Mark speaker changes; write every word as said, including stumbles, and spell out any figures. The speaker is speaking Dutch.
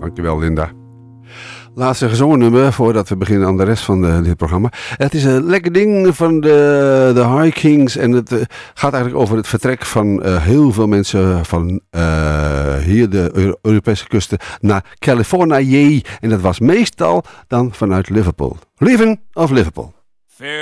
Speaker 1: Dankjewel, Linda. Laatste gezongen nummer voordat we beginnen aan de rest van de, dit programma. Het is een lekker ding van de, de High Kings. En het uh, gaat eigenlijk over het vertrek van uh, heel veel mensen van uh, hier de Euro- Europese kusten naar Californië. En dat was meestal dan vanuit Liverpool. Living of Liverpool.